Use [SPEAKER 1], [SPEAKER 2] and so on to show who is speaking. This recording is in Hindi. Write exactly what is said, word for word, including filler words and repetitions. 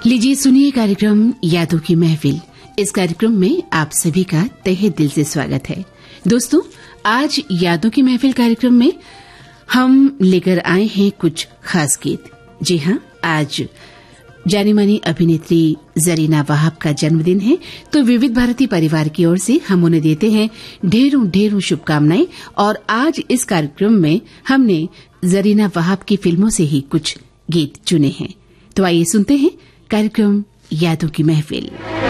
[SPEAKER 1] लीजिए सुनिए कार्यक्रम यादों की महफिल। इस कार्यक्रम में आप सभी का तहे दिल से स्वागत है। दोस्तों, आज यादों की महफिल कार्यक्रम में हम लेकर आए हैं कुछ खास गीत। जी हां, आज जानी मानी अभिनेत्री जरीना वहाब का जन्मदिन है, तो विविध भारती परिवार की ओर से हम उन्हें देते हैं ढेरों ढेरों शुभकामनाएं। और आज इस कार्यक्रम में हमने जरीना वहाब की फिल्मों से ही कुछ गीत चुने हैं। तो आइए सुनते हैं कार्यक्रम यादों की महफिल।